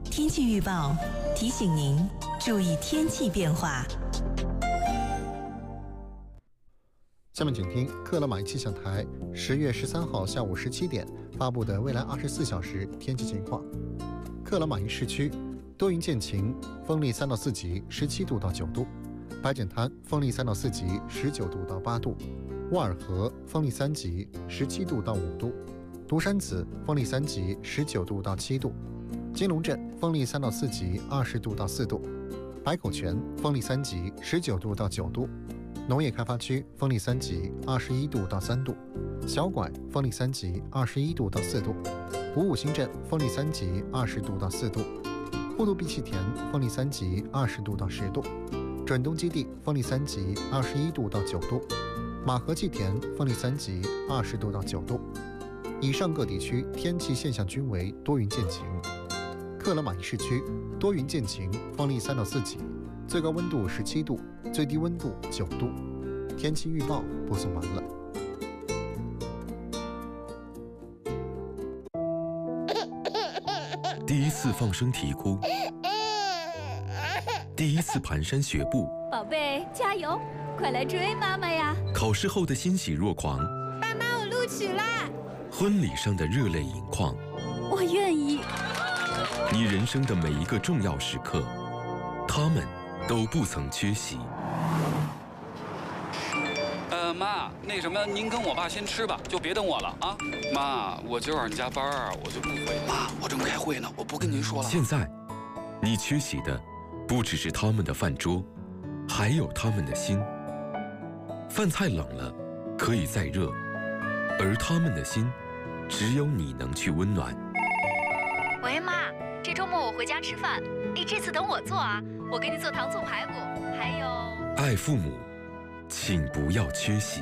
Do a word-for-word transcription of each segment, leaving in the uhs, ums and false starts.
天气预报提醒您注意天气变化。 下面请听克拉玛依气象台十月十三号下午十七点发布的未来二十四小时天气情况。克拉玛依市区多云见晴，风力三到四级，十七度到九度；白碱滩风力三到四级，十九度到八度；沃尔河风力三级，十七度到五度；独山子风力三级，十九度到七度；金龙镇风力三到四级，二十度到四度；白口泉风力三级，十九度到九度；农业开发区风力三级，二十一度到三度；小拐风力三级，二十一度到四度；古武新镇风力三级，二十度到四度；呼卢碧气田风力三级，二十度到十度；准东基地风力三级，二十一度到九度；马河气田风力三级，二十度到九度。以上各地区天气现象均为多云见晴。克拉玛依市区多云见晴，风力三到四级，最高温度十七度，最低温度九度。天气预报播送完了。 第一次放声啼哭，第一次蹒跚学步， 宝贝加油，快来追妈妈呀！ 考试后的欣喜若狂， 爸妈我录取啦！ 婚礼上的热泪盈眶， 我愿意。 你人生的每一个重要时刻，他们都不曾缺席。 呃，妈，那什么，您跟我爸先吃吧，就别等我了啊。妈，我今晚加班儿，我就不回。妈，我正开会呢，我不跟您说了。 现在，你缺席的不只是他们的饭桌，还有他们的心。饭菜冷了，可以再热，而他们的心，只有你能去温暖。 喂，妈，这周末我回家吃饭，你这次等我做啊，我给你做糖醋排骨，还有…… 爱父母，请不要缺席。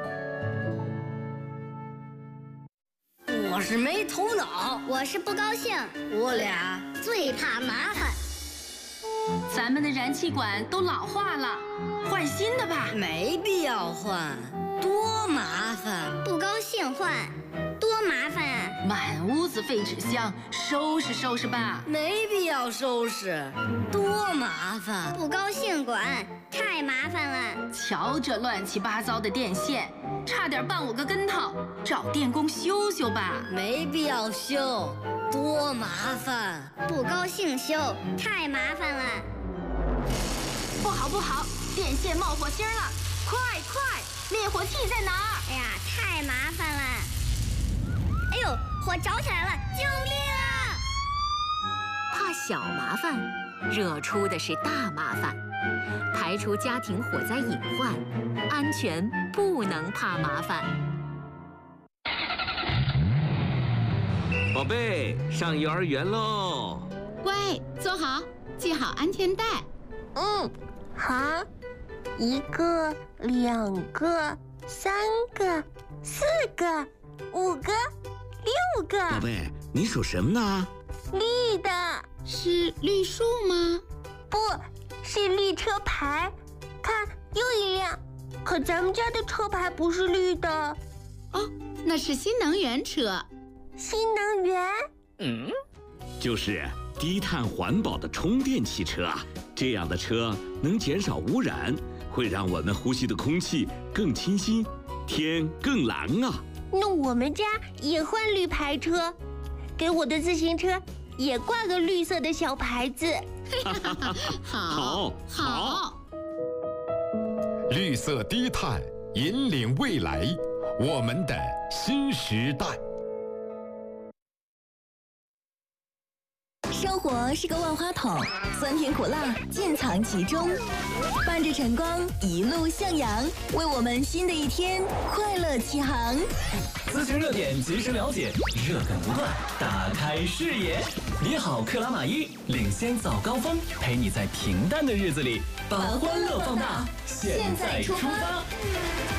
我是没头脑， 我是不高兴， 我俩最怕麻烦。 咱们的燃气管都老化了，换新的吧。 没必要换，多麻烦。 不高兴换，多麻烦啊！ 满屋子废纸箱，收拾收拾吧。 没必要收拾，多麻烦。 不高兴管，太麻烦了。 瞧这乱七八糟的电线，差点绊我个跟头，找电工修修吧。 没必要修，多麻烦。 不高兴修，太麻烦了。 不好不好，电线冒火星了！快快，灭火器在哪儿？ 哎呀，太麻烦了！哎呦，火着起来了！救命啊！ 怕小麻烦，惹出的是大麻烦。排除家庭火灾隐患，安全不能怕麻烦。 宝贝，上幼儿园喽！ 乖，坐好，系好安全带。 嗯，好。一个，两个，三个，四个，五个，六个。 宝贝，你数什么呢？ 绿的。 是绿树吗？ 不，是绿车牌。看，又一辆。可咱们家的车牌不是绿的。 哦，那是新能源车。 新能源？ 嗯，就是低碳环保的充电汽车啊。这样的车能减少污染，会让我们呼吸的空气更清新，天更蓝啊。 那我们家也换绿牌车，给我的自行车也挂个绿色的小牌子。 好，好。 绿色低碳，引领未来，我们的新时代。 生活是个万花筒，酸甜苦辣尽藏其中。伴着晨光一路向阳，为我们新的一天快乐启航。 资讯热点及时了解，热梗不断，打开视野。你好，克拉玛依领先早高峰，陪你在平淡的日子里把欢乐放大。现在出发。